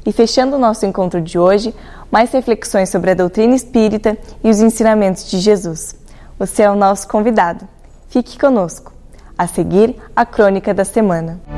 E fechando o nosso encontro de hoje, mais reflexões sobre a doutrina espírita e os ensinamentos de Jesus. Você é o nosso convidado. Fique conosco. A seguir, a crônica da semana.